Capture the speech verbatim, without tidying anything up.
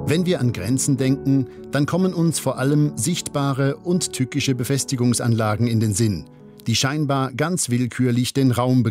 Wenn wir an Grenzen denken, dann kommen uns vor allem sichtbare und tückische Befestigungsanlagen in den Sinn, die scheinbar ganz willkürlich den Raum